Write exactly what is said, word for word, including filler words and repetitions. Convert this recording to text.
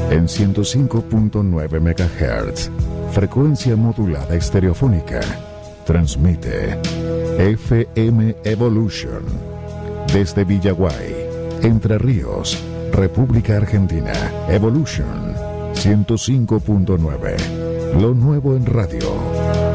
En ciento cinco punto nueve megahertz, frecuencia modulada estereofónica, transmite F M Evolution desde Villaguay, Entre Ríos, República Argentina. Evolution ciento cinco punto nueve, lo nuevo en radio.